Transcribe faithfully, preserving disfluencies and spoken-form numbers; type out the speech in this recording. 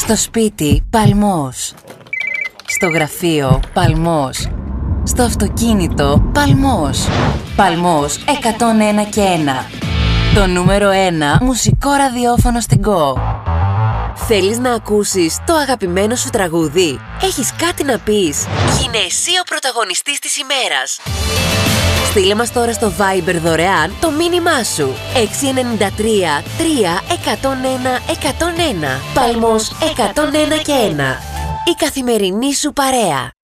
Στο σπίτι, παλμός. Στο γραφείο, παλμός. Στο αυτοκίνητο, παλμός. Παλμός εκατόν ένα και ένα. Το νούμερο ένα μουσικό ραδιόφωνο στην Go. Θέλεις να ακούσεις το αγαπημένο σου τραγούδι? Έχεις κάτι να πεις? Γίνε εσύ ο πρωταγωνιστής της ημέρας. Στείλε μας τώρα στο Viber δωρεάν το μήνυμά σου. έξι εννιά τρία τρία εκατόν ένα εκατόν ένα. Παλμός εκατόν ένα και ένα. Η καθημερινή σου παρέα.